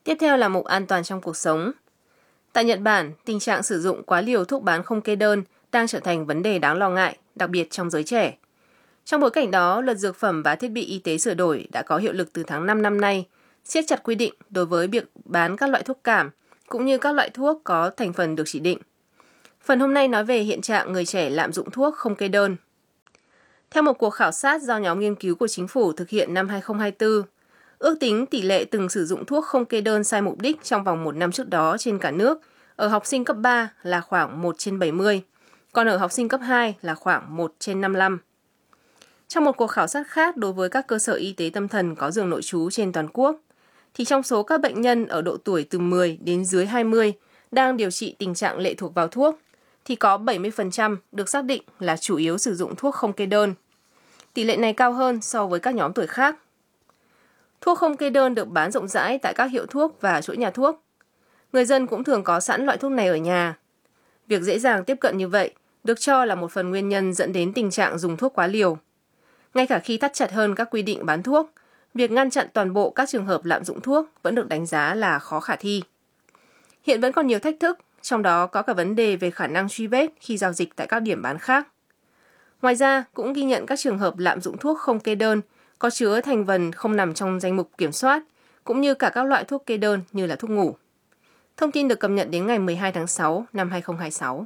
Tiếp theo là mục an toàn trong cuộc sống. Tại Nhật Bản, tình trạng sử dụng quá liều thuốc bán không kê đơn đang trở thành vấn đề đáng lo ngại, đặc biệt trong giới trẻ. Trong bối cảnh đó, Luật Dược phẩm và Thiết bị Y tế sửa đổi đã có hiệu lực từ tháng 5 năm nay, siết chặt quy định đối với việc bán các loại thuốc cảm, cũng như các loại thuốc có thành phần được chỉ định. Phần hôm nay nói về hiện trạng người trẻ lạm dụng thuốc không kê đơn. Theo một cuộc khảo sát do nhóm nghiên cứu của chính phủ thực hiện năm 2024, ước tính tỷ lệ từng sử dụng thuốc không kê đơn sai mục đích trong vòng 1 năm trước đó trên cả nước ở học sinh cấp 3 là khoảng 1 trên 70, còn ở học sinh cấp 2 là khoảng 1 trên 55. Trong một cuộc khảo sát khác đối với các cơ sở y tế tâm thần có giường nội trú trên toàn quốc, thì trong số các bệnh nhân ở độ tuổi từ 10 đến dưới 20 đang điều trị tình trạng lệ thuộc vào thuốc, thì có 70% được xác định là chủ yếu sử dụng thuốc không kê đơn. Tỷ lệ này cao hơn so với các nhóm tuổi khác. Thuốc không kê đơn được bán rộng rãi tại các hiệu thuốc và chuỗi nhà thuốc. Người dân cũng thường có sẵn loại thuốc này ở nhà. Việc dễ dàng tiếp cận như vậy được cho là một phần nguyên nhân dẫn đến tình trạng dùng thuốc quá liều. Ngay cả khi thắt chặt hơn các quy định bán thuốc, việc ngăn chặn toàn bộ các trường hợp lạm dụng thuốc vẫn được đánh giá là khó khả thi. Hiện vẫn còn nhiều thách thức, trong đó có cả vấn đề về khả năng truy vết khi giao dịch tại các điểm bán khác. Ngoài ra, cũng ghi nhận các trường hợp lạm dụng thuốc không kê đơn có chứa thành phần không nằm trong danh mục kiểm soát, cũng như cả các loại thuốc kê đơn như là thuốc ngủ. Thông tin được cập nhật đến ngày 12 tháng 6 năm 2026.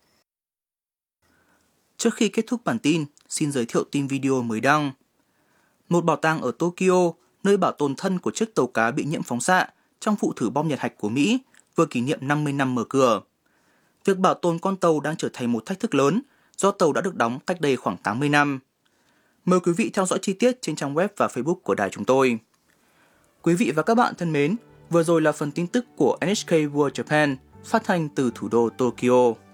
Trước khi kết thúc bản tin, xin giới thiệu tin video mới đăng. Một bảo tàng ở Tokyo, nơi bảo tồn thân của chiếc tàu cá bị nhiễm phóng xạ trong vụ thử bom Nhật Hạch của Mỹ, vừa kỷ niệm 50 năm mở cửa. Việc bảo tồn con tàu đang trở thành một thách thức lớn do tàu đã được đóng cách đây khoảng 80 năm. Mời quý vị theo dõi chi tiết trên trang web và Facebook của đài chúng tôi. Quý vị và các bạn thân mến, vừa rồi là phần tin tức của NHK World Japan phát thanh từ thủ đô Tokyo.